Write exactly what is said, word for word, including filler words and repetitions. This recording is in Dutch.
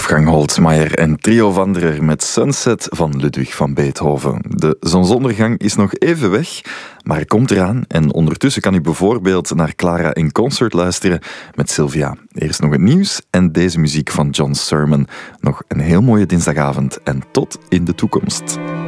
Wolfgang Holzmaier en Trio Wanderer met Sunset van Ludwig van Beethoven. De zonsondergang is nog even weg, maar hij komt eraan. En ondertussen kan u bijvoorbeeld naar Clara in concert luisteren met Sylvia. Eerst nog het nieuws en deze muziek van John Sermon. Nog een heel mooie dinsdagavond en tot in de toekomst.